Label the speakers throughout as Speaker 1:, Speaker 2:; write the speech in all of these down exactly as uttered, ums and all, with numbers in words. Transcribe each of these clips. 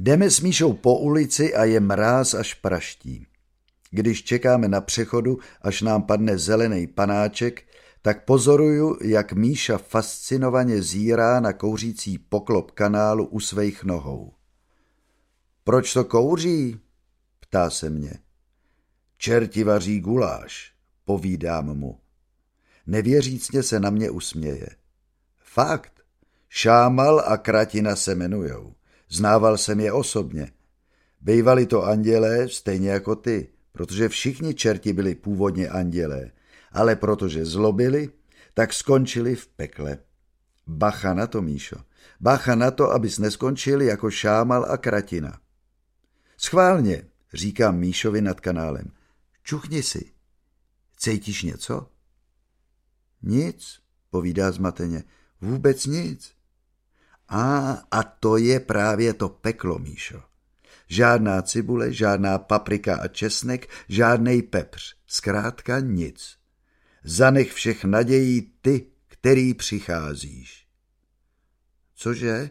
Speaker 1: Jdeme s Míšou po ulici a je mráz až praští. Když čekáme na přechodu, až nám padne zelený panáček, tak pozoruju, jak Míša fascinovaně zírá na kouřící poklop kanálu u svých nohou. Proč to kouří? Ptá se mě. Čerti vaří guláš, povídám mu. Nevěřícně se na mě usměje. Fakt, Šámal a Kratina se jmenujou. Znával jsem je osobně. Bejvali to andělé, stejně jako ty, protože všichni čerti byli původně andělé, ale protože zlobili, tak skončili v pekle. Bacha na to, Míšo. Bacha na to, abys neskončil jako Šámal a Kratina. Schválně, říkám Míšovi nad kanálem. Čuchni si. Cítíš něco? Nic, povídá zmateně. Vůbec nic. A, a to je právě to peklo, Míšo. Žádná cibule, žádná paprika a česnek, žádnej pepř. Zkrátka nic. Zanech všech nadějí ty, který přicházíš. Cože?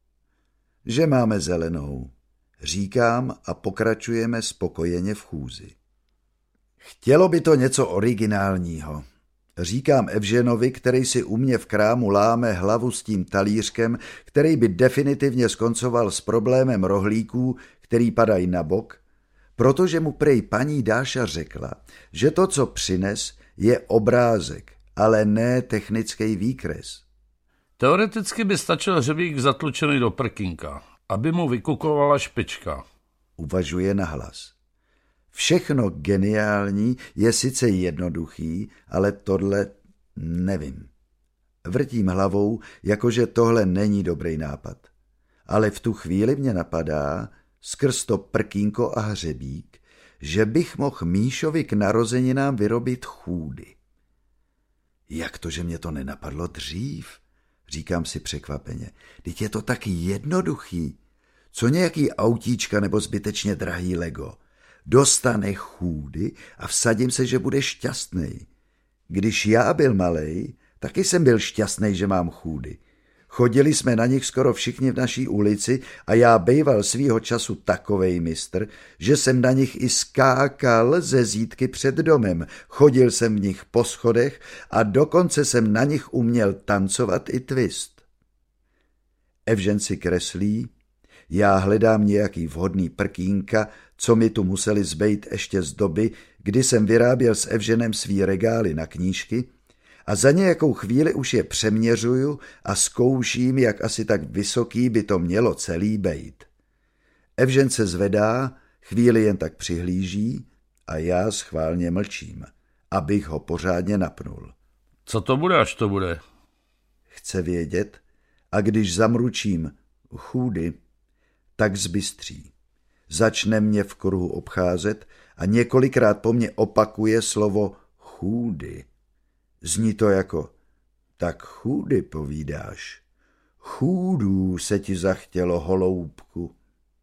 Speaker 1: Že máme zelenou. Říkám a pokračujeme spokojeně v chůzi. Chtělo by to něco originálního. Říkám Evženovi, který si u mě v krámu láme hlavu s tím talířkem, který by definitivně skoncoval s problémem rohlíků, který padají na bok, protože mu prej paní Dáša řekla, že to, co přines, je obrázek, ale ne technický výkres.
Speaker 2: Teoreticky by stačil hřebík zatlučený do prkínka, aby mu vykukovala špička.
Speaker 1: Uvažuje nahlas. Všechno geniální je sice jednoduchý, ale tohle nevím. Vrtím hlavou, jakože tohle není dobrý nápad. Ale v tu chvíli mě napadá, skrz to prkínko a hřebík, že bych mohl Míšovi k narozeninám vyrobit chůdy. Jak to, že mě to nenapadlo dřív? Říkám si překvapeně. Vždyť je to tak jednoduchý. Co nějaký autíčka nebo zbytečně drahý Lego? Dostane chůdy a vsadím se, že bude šťastnej. Když já byl malej, taky jsem byl šťastnej, že mám chůdy. Chodili jsme na nich skoro všichni v naší ulici a já bejval svýho času takovej mistr, že jsem na nich i skákal ze zítky před domem. Chodil jsem v nich po schodech a dokonce jsem na nich uměl tancovat i twist. Evžen si kreslí, já hledám nějaký vhodný prkínka, co mi tu museli zbejt ještě z doby, kdy jsem vyráběl s Evženem svý regály na knížky, a za nějakou chvíli už je přeměřuju a zkouším, jak asi tak vysoký by to mělo celý bejt. Evžen se zvedá, chvíli jen tak přihlíží a já schválně mlčím, abych ho pořádně napnul.
Speaker 2: Co to bude, až to bude?
Speaker 1: Chce vědět a když zamručím chůdy, tak zbystří. Začne mě v kruhu obcházet a několikrát po mně opakuje slovo chůdy. Zní to jako, tak chůdy povídáš. Chůdů se ti zachtělo, holoubku.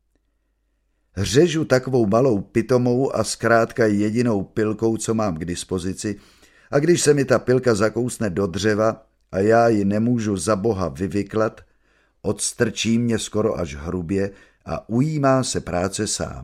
Speaker 1: Řežu takovou malou pitomou a zkrátka jedinou pilkou, co mám k dispozici, a když se mi ta pilka zakousne do dřeva a já ji nemůžu za boha vyvyklat, odstrčí mě skoro až hrubě a ujímá se práce sám.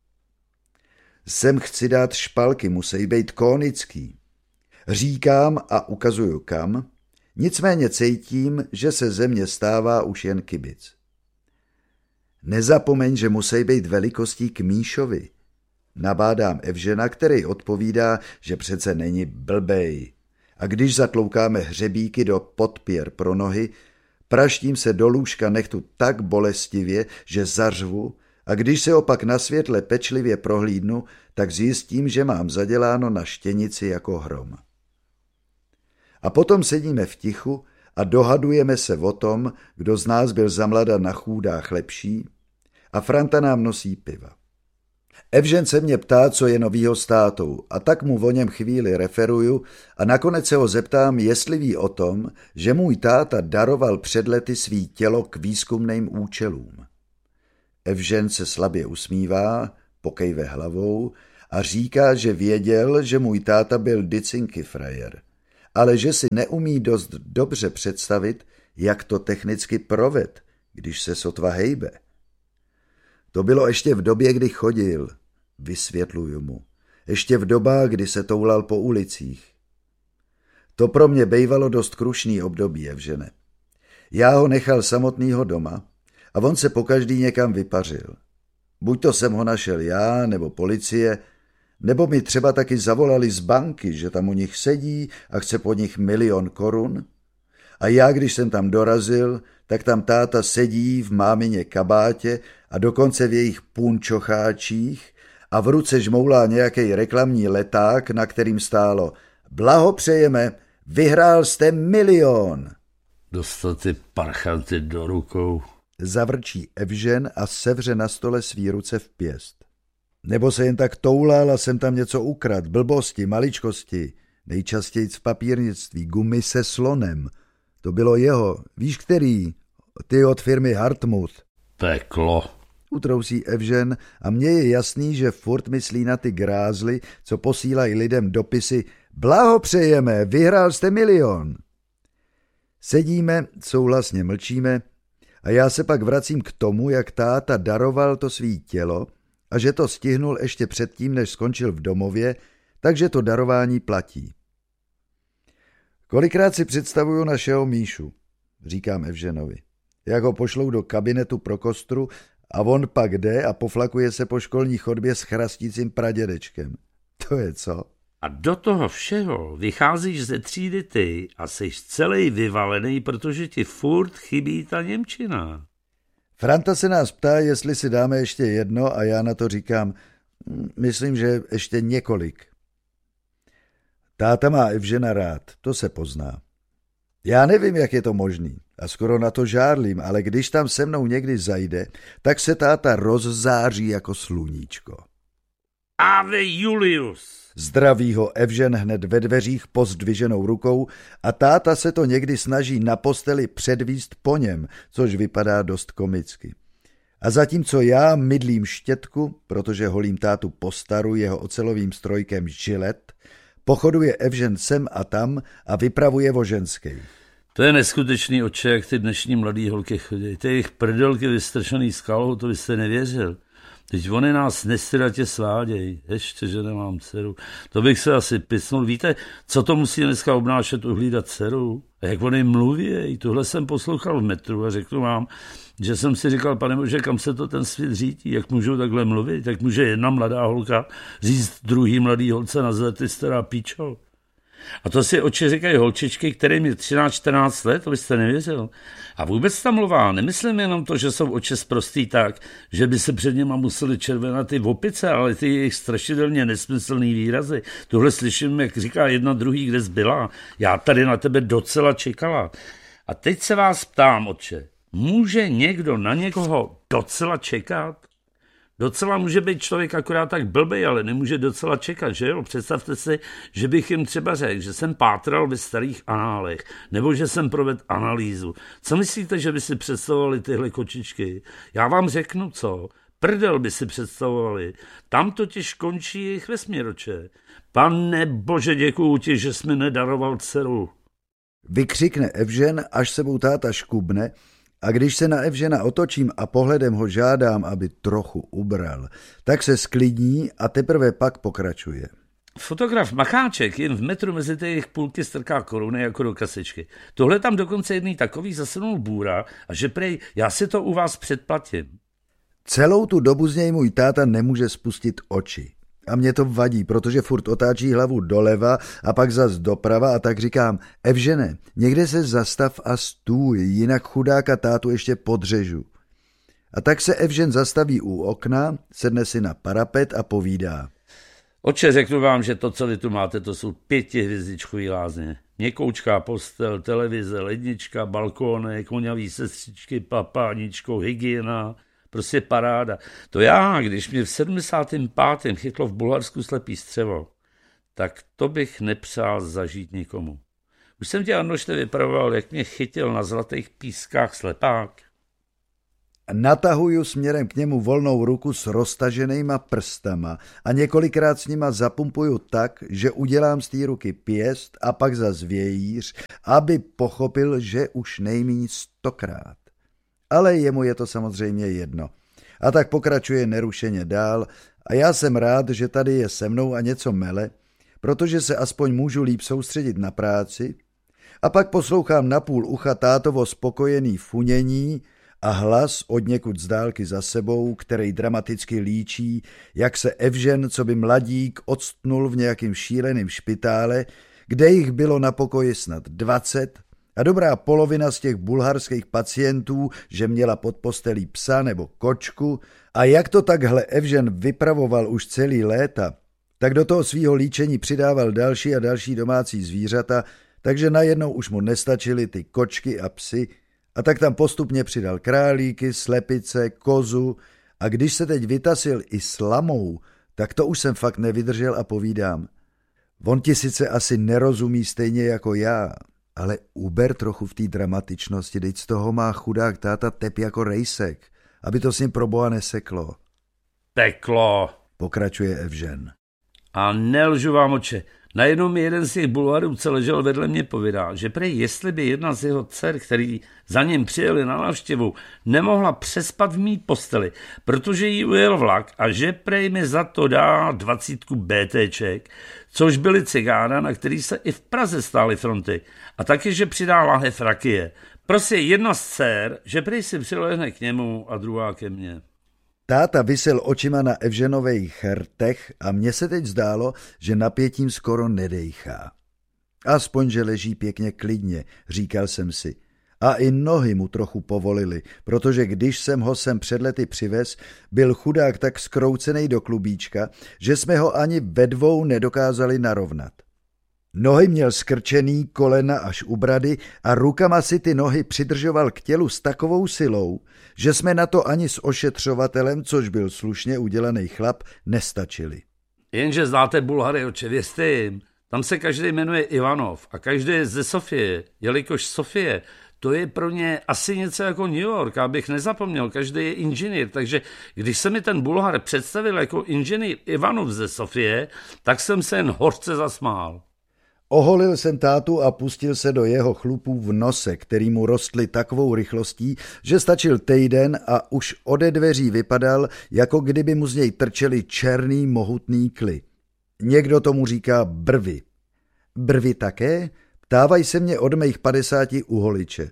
Speaker 1: Sem chci dát špalky, musí být kónický. Říkám a ukazuju kam, nicméně cítím, že se ze mě stává už jen kibic. Nezapomeň, že musí být velikostí k Míšovi. Nabádám Evžena, který odpovídá, že přece není blbej. A když zatloukáme hřebíky do podpěr pro nohy, praštím se do lůžka nechtu tak bolestivě, že zařvu, a když se opak na světle pečlivě prohlídnu, tak zjistím, že mám zaděláno na štěnici jako hrom. A potom sedíme v tichu a dohadujeme se o tom, kdo z nás byl zamlada na chůdách lepší, a Franta nám nosí piva. Evžen se mě ptá, co je novýho s tátou, a tak mu o něm chvíli referuju a nakonec se ho zeptám, jestli ví o tom, že můj táta daroval před lety svý tělo k výzkumným účelům. Evžen se slabě usmívá, pokejve hlavou a říká, že věděl, že můj táta byl dicinky frajer, ale že si neumí dost dobře představit, jak to technicky proved, když se sotva hejbe. To bylo ještě v době, kdy chodil, vysvětluju mu. Ještě v dobách, kdy se toulal po ulicích. To pro mě bejvalo dost krušný období, Evžene. Já ho nechal samotnýho doma a on se pokaždý někam vypařil. Buď to jsem ho našel já, nebo policie, nebo mi třeba taky zavolali z banky, že tam u nich sedí a chce po nich milion korun. A já, když jsem tam dorazil, tak tam táta sedí v mámině kabátě a dokonce v jejich punčocháčích a v ruce žmoulá nějaký reklamní leták, na kterým stálo: blahopřejeme, vyhrál jste milion.
Speaker 2: Dostat ty parchanty do rukou.
Speaker 1: Zavrčí Evžen a sevře na stole svý ruce v pěst. Nebo se jen tak toulal a jsem tam něco ukrad, blbosti, maličkosti, nejčastěji v papírnictví, gumy se slonem. To bylo jeho, víš který, ty od firmy Hartmut.
Speaker 2: Peklo.
Speaker 1: Utrousí Evžen a mně je jasný, že furt myslí na ty grázly, co posílají lidem dopisy: blahopřejeme, vyhrál jste milion. Sedíme, souhlasně mlčíme a já se pak vracím k tomu, jak táta daroval to svý tělo a že to stihnul ještě předtím, než skončil v domově, takže to darování platí. Kolikrát si představuju našeho Míšu, říkám Evženovi, jak ho pošlou do kabinetu pro kostru a on pak jde a poflakuje se po školní chodbě s chrastícím pradědečkem. To je co?
Speaker 2: A do toho všeho vycházíš ze třídy ty a jsi celý vyvalený, protože ti furt chybí ta němčina.
Speaker 1: Franta se nás ptá, jestli si dáme ještě jedno a já na to říkám, myslím, že ještě několik. Táta má Evžena rád, to se pozná. Já nevím, jak je to možný a skoro na to žárlím, ale když tam se mnou někdy zajde, tak se táta rozzáří jako sluníčko.
Speaker 2: Ave Julius!
Speaker 1: Zdraví ho Evžen hned ve dveřích pozdviženou rukou a táta se to někdy snaží na posteli předvíst po něm, což vypadá dost komicky. A zatímco já mydlím štětku, protože holím tátu po staru jeho ocelovým strojkem žilet, pochoduje Evžen sem a tam a vypravuje o ženskej.
Speaker 2: To je neskutečný, oče, jak ty dnešní mladý holky chodí. Ty jejich prdelky vystrčený skalou, to byste nevěřil. Teď oni nás nestydatě svádějí. Ještě, že nemám dceru. To bych se asi pisnul. Víte, co to musí dneska obnášet uhlídat dceru? A jak oni mluví? Tuhle jsem poslouchal v metru a řeknu vám, že jsem si říkal, pane bože, kam se to ten svět řítí? Jak můžou takhle mluvit? Jak může jedna mladá holka říct druhý mladý holce na zle, ty stará píčo? A to si oči říkají holčičky, kterým je třináct čtrnáct let, to byste nevěřil. A vůbec tam mluvá, nemyslím jenom to, že jsou oči sprostý tak, že by se před něma museli červenat ty opice, ale ty jejich strašidelně nesmyslný výrazy. Tuhle slyším, jak říká jedna druhý, kde zbyla. Já tady na tebe docela čekala. A teď se vás ptám, otče, může někdo na někoho docela čekat? Docela může být člověk akorát tak blbej, ale nemůže docela čekat, že jo? Představte si, že bych jim třeba řekl, že jsem pátral ve starých análech, nebo že jsem provedl analýzu. Co myslíte, že by si představovali tyhle kočičky? Já vám řeknu co. Prdel by si představovali. Tam totiž končí jejich vesměroče. Pane bože, děkuju ti, že jsi mi nedaroval dceru.
Speaker 1: Vykřikne Evžen, až sebou táta škubne, a když se na Evžena otočím a pohledem ho žádám, aby trochu ubral, tak se sklidní a teprve pak pokračuje.
Speaker 2: Fotograf Macháček jen v metru mezi ty jejich půlky strká koruny jako do kasičky. Tohle tam dokonce jedný takový zasunul bůra a že prej, já si to u vás předplatím.
Speaker 1: Celou tu dobu z něj můj táta nemůže spustit oči. A mě to vadí, protože furt otáčí hlavu doleva a pak zas doprava a tak říkám, Evžene, někde se zastav a stůj, jinak chudáka tátu ještě podřežu. A tak se Evžen zastaví u okna, sedne si na parapet a povídá.
Speaker 2: Oče, řeknu vám, že to, co vy tu máte, to jsou pětihvězdičkový lázně. Měkoučká postel, televize, lednička, balkónek, voňavý sestřičky, papáničkou, hygiena. Prostě paráda. To já, když mě v sedmdesátém pátém chytlo v Bulharsku slepý střevo, tak to bych nepřál zažít nikomu. Už jsem tě, Arnošte, vypravoval, jak mě chytil na zlatých pískách slepák.
Speaker 1: Natahuju směrem k němu volnou ruku s roztaženýma prstama a několikrát s nima zapumpuju tak, že udělám z té ruky pěst a pak zas vějíř, aby pochopil, že už nejmíň stokrát. Ale jemu je to samozřejmě jedno. A tak pokračuje nerušeně dál a já jsem rád, že tady je se mnou a něco mele, protože se aspoň můžu líp soustředit na práci. A pak poslouchám napůl ucha tátovo spokojený funění a hlas odněkud z dálky za sebou, který dramaticky líčí, jak se Evžen, co by mladík, octnul v nějakým šíleným špitále, kde jich bylo na pokoji snad dvacet a dobrá polovina z těch bulharských pacientů, že měla pod postelí psa nebo kočku a jak to takhle Evžen vypravoval už celý léta, tak do toho svýho líčení přidával další a další domácí zvířata, takže najednou už mu nestačily ty kočky a psy a tak tam postupně přidal králíky, slepice, kozu a když se teď vytasil i s lamou, tak to už jsem fakt nevydržel a povídám. On ti sice asi nerozumí stejně jako já, ale uber trochu v té dramatičnosti, teď z toho má chudák táta tep jako rejsek, aby to s ním proboha neseklo.
Speaker 2: Peklo,
Speaker 1: pokračuje Evžen.
Speaker 2: A nelžu vám, oče. Najednou mi jeden z těch Bulharů, co ležel vedle mě, povídá, že prej jestli by jedna z jeho dcer, který za ním přijeli na návštěvu, nemohla přespat v mý posteli, protože jí ujel vlak a že prej mi za to dá dvacítku BTček, což byly cigána, na který se i v Praze stály fronty, a taky, že přidá lahev rakie. Prostě jedna z dcer, že prej si přilehne k němu a druhá ke mně.
Speaker 1: Táta visel očima na Evženových rtech a mně se teď zdálo, že napětím skoro nedejchá. Aspoň, že leží pěkně klidně, říkal jsem si. A i nohy mu trochu povolily, protože když jsem ho sem před lety přivez, byl chudák tak skroucenej do klubíčka, že jsme ho ani ve dvou nedokázali narovnat. Nohy měl skrčený, kolena až u brady a rukama si ty nohy přidržoval k tělu s takovou silou, že jsme na to ani s ošetřovatelem, což byl slušně udělaný chlap, nestačili.
Speaker 2: Jenže znáte Bulhary, oče, vězte jim. Tam se každý jmenuje Ivanov a každý je ze Sofie, jelikož Sofie, to je pro ně asi něco jako New York, abych nezapomněl, každý je inženýr, takže když se mi ten Bulhar představil jako inženýr Ivanov ze Sofie, tak jsem se jen hořce zasmál.
Speaker 1: Oholil jsem tátu a pustil se do jeho chlupů v nose, který mu rostly takovou rychlostí, že stačil týden a už ode dveří vypadal, jako kdyby mu z něj trčely černý mohutný kly. Někdo tomu říká brvy. Brvy také? Ptávají se mě od mých padesáti uholiče.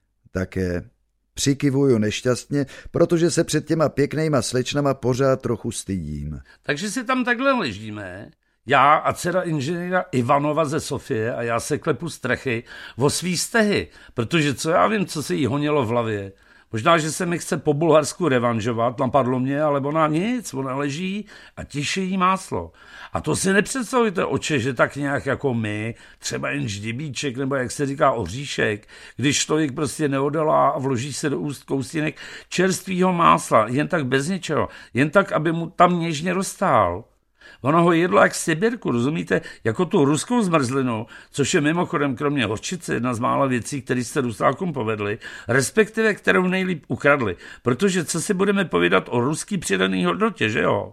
Speaker 1: Také. Přikivuju nešťastně, protože se před těma pěknejma slečnama pořád trochu stydím.
Speaker 2: Takže si tam takhle ležíme, já a dcera inženýra Ivanova ze Sofie a já se klepu strachy o svý stehy, protože co já vím, co se jí honilo v hlavě. Možná, že se mi chce po Bulharsku revanžovat, napadlo mě, ale ona nic, ona leží a tiše jí máslo. A to si nepředstavujte, oče, že tak nějak jako my, třeba jen ždibíček, nebo jak se říká oříšek, když člověk prostě neodolá a vloží se do úst kousínek čerstvýho másla, jen tak bez něčeho, jen tak, aby mu tam něžně roztál. Ono ho jedlo jak sibirku, rozumíte, jako tu ruskou zmrzlinu, což je mimochodem kromě hořčice jedna z mála věcí, které se Rusákům povedly, respektive kterou nejlíp ukradli, protože co si budeme povídat o ruský přidaný hodnotě, že jo?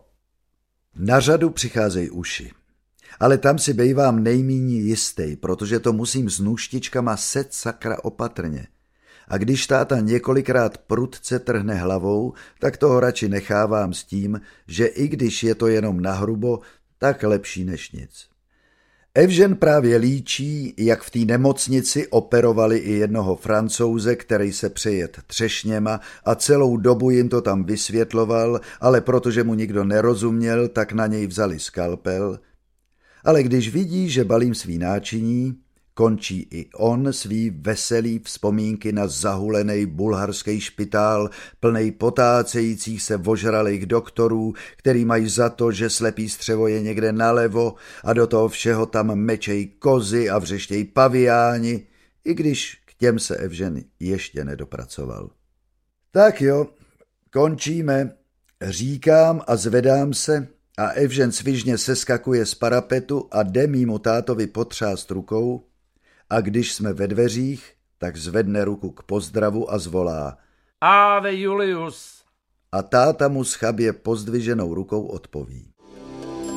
Speaker 1: Na řadu přicházejí uši. Ale tam si bejvám nejmíní jistej, protože to musím s nůštičkama set sakra opatrně. A když táta několikrát prudce trhne hlavou, tak toho radši nechávám s tím, že i když je to jenom nahrubo, tak lepší než nic. Evžen právě líčí, jak v té nemocnici operovali i jednoho Francouze, který se přejet třešněma a celou dobu jim to tam vysvětloval, ale protože mu nikdo nerozuměl, tak na něj vzali skalpel. Ale když vidí, že balím svý náčiní, končí i on svý veselý vzpomínky na zahulený bulharský špitál, plnej potácejících se ožralých doktorů, který mají za to, že slepý střevo je někde nalevo a do toho všeho tam mečej kozy a vřeštěj paviáni, i když k těm se Evžen ještě nedopracoval. Tak jo, končíme, říkám a zvedám se a Evžen svižně seskakuje z parapetu a jde mimo tátovi potřást rukou, a když jsme ve dveřích, tak zvedne ruku k pozdravu a zvolá
Speaker 2: Ave Julius.
Speaker 1: A táta mu schabě pozdviženou rukou odpoví.